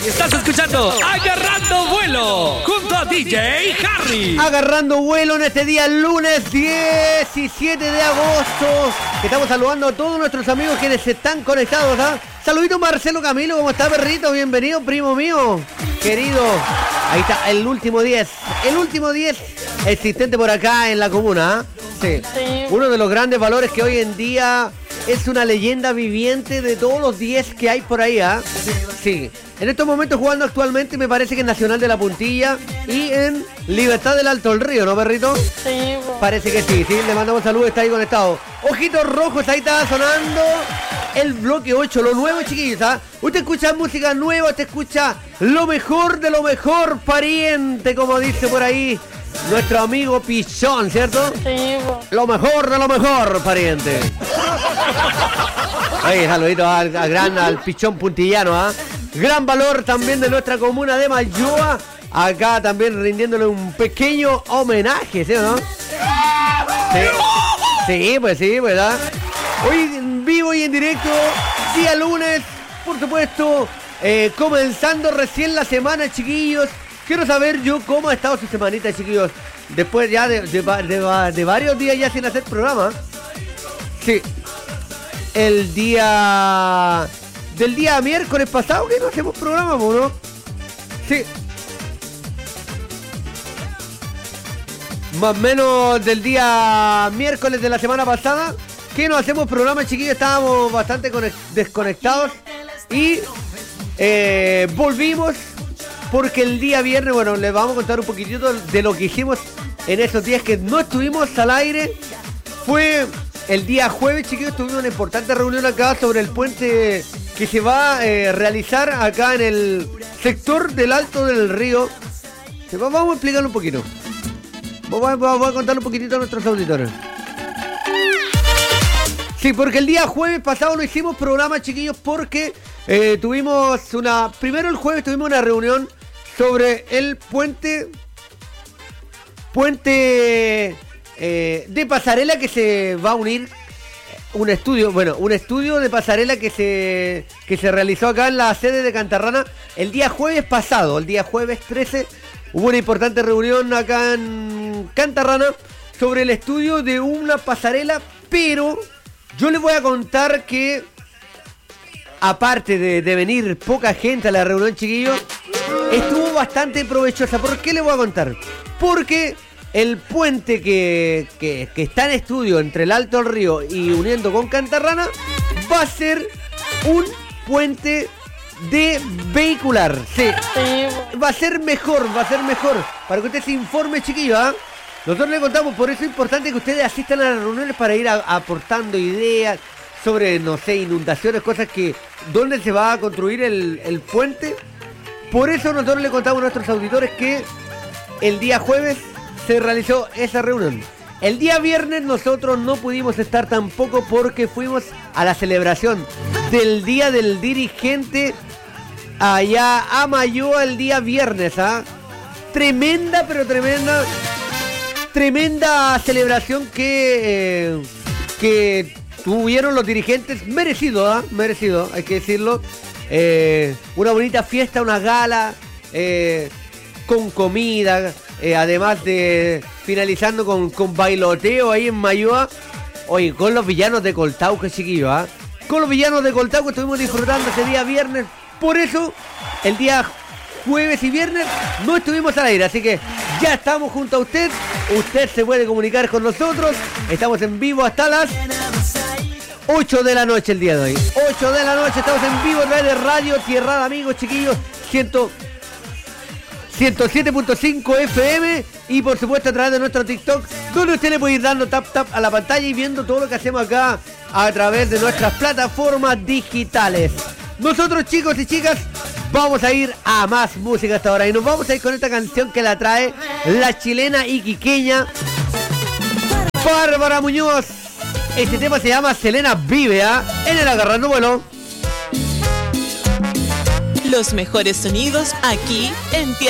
Estás escuchando Agarrando Vuelo junto a DJ Harry. Agarrando vuelo en este día lunes 17 de agosto. Estamos saludando a todos nuestros amigos quienes están conectados. Saludito Marcelo Camilo, ¿cómo está, perrito? Bienvenido, primo mío. Querido, ahí está el último 10. El último 10 existente por acá en la comuna. Sí. Uno de los grandes valores que hoy en día es una leyenda viviente de todos los 10 que hay por ahí. Sí. En estos momentos jugando actualmente me parece que en Nacional de la Puntilla y en Libertad del Alto del Río, ¿no, perrito? Sí. Parece que sí, le mandamos saludos, está ahí conectado. Ojitos rojos, ahí está sonando el bloque 8, lo nuevo, chiquillos. Usted escucha música nueva, usted escucha lo mejor de lo mejor, pariente, como dice por ahí nuestro amigo Pichón, ¿cierto? Sí. Lo mejor de lo mejor, pariente. Oye, saludito al Pichón puntillano, Gran valor también de nuestra comuna de Mayoa. Acá también rindiéndole un pequeño homenaje, ¿sí o no? Sí, pues, ¿verdad? Hoy en vivo y en directo, día lunes, por supuesto, comenzando recién la semana, chiquillos. Quiero saber yo cómo ha estado su semanita, chiquillos. Después ya de varios días ya sin hacer programa. Sí. Del día miércoles pasado que no hacemos programa, ¿no? Sí. Más o menos del día miércoles de la semana pasada que no hacemos programa, chiquillos. Estábamos bastante desconectados y volvimos porque el día viernes, bueno, les vamos a contar un poquitito de lo que hicimos en esos días que no estuvimos al aire. Fue el día jueves, chiquillos, tuvimos una importante reunión acá sobre el puente que se va a realizar acá en el sector del Alto del Río. Vamos a explicarlo un poquito. Voy a contarle un poquitito a nuestros auditores. Sí, porque el día jueves pasado no hicimos programa, chiquillos, porque primero el jueves tuvimos una reunión sobre el puente de pasarela que se va a unir. Un estudio de pasarela que se realizó acá en la sede de Cantarrana el día jueves pasado, el día jueves 13, hubo una importante reunión acá en Cantarrana sobre el estudio de una pasarela, pero yo les voy a contar que aparte de venir poca gente a la reunión, chiquillos, estuvo bastante provechosa. ¿Por qué les voy a contar? Porque el puente que está en estudio entre el Alto del Río y uniendo con Cantarrana va a ser un puente de vehicular. Sí. Va a ser mejor. Para que usted se informe, chiquillo, Nosotros le contamos, por eso es importante que ustedes asistan a las reuniones para ir aportando ideas sobre, no sé, inundaciones, cosas que, dónde se va a construir el puente. Por eso nosotros le contamos a nuestros auditores que el día jueves se realizó esa reunión. El día viernes nosotros no pudimos estar tampoco porque fuimos a la celebración del Día del Dirigente allá a Mayoa el día viernes, Tremenda celebración que tuvieron los dirigentes, merecido, hay que decirlo. Una bonita fiesta, una gala con comida, además de finalizando con bailoteo ahí en Mayoa. Oye, con los villanos de Coltauque, chiquillos, Con los villanos de Coltauque estuvimos disfrutando ese día viernes. Por eso, el día jueves y viernes no estuvimos al aire. Así que ya estamos junto a usted. Usted se puede comunicar con nosotros. Estamos en vivo hasta las 8 de la noche el día de hoy. 8 de la noche estamos en vivo a través de Radio Tierrada, amigos, chiquillos. 107.5 FM y por supuesto a través de nuestro TikTok, donde usted le puede ir dando tap a la pantalla y viendo todo lo que hacemos acá a través de nuestras plataformas digitales. Nosotros, chicos y chicas, vamos a ir a más música hasta ahora y nos vamos a ir con esta canción que la trae la chilena iquiqueña Bárbara Muñoz. Este tema se llama Selena Vive, en el Agarrando Vuelo. Los mejores sonidos aquí en Tierra.